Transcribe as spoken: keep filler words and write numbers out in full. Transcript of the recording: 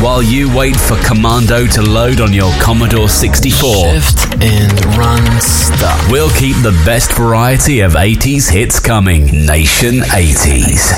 while you wait for Commando to load on your Commodore sixty-four. Shift and run stop. We'll keep the best variety of eighties hits coming. Nation eighties.